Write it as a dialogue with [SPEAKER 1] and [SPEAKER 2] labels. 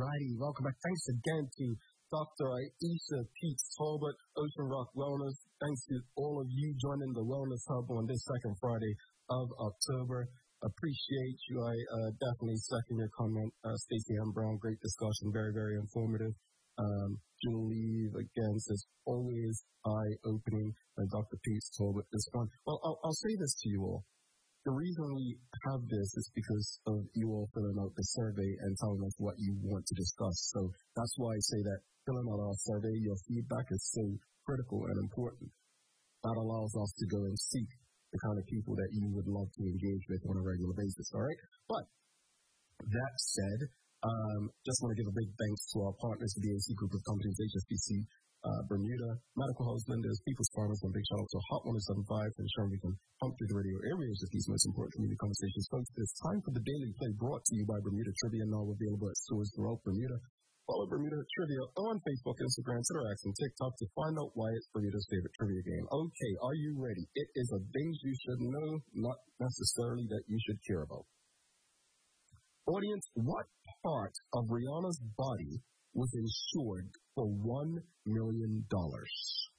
[SPEAKER 1] righty. Welcome back. Thanks again to Dr. Aisha Peets Talbot, Ocean Rock Wellness. Thanks to all of you joining the Wellness Hub on this second Friday of October. Appreciate you. I definitely second your comment. Stacey M. Brown, great discussion. Very, very informative. Julie, again, says always eye-opening. And Dr. Peets Talbot is fun. Well, I'll say this to you all. The reason we have this is because of you all filling out the survey and telling us what you want to discuss. So that's why I say that filling out our survey, your feedback is so critical and important. That allows us to go and seek the kind of people that you would love to engage with on a regular basis, all right? But that said, just want to give a big thanks to our partners, the BAC Group of Companies, HSBC, Bermuda, Medical House Lenders, People's Farmers, and big shout out to Hot 175 for ensuring we can pump through the radio areas with these most important community conversations. Folks, it's time for the Daily Play brought to you by Bermuda Trivia, now available at stores throughout Bermuda. Follow Bermuda Trivia on Facebook, Instagram, Twitter, X, and TikTok to find out why it's Bermuda's favorite trivia game. Okay, are you ready? It is a things you should know, not necessarily that you should care about. Audience, what part of Rihanna's body was insured for $1 million?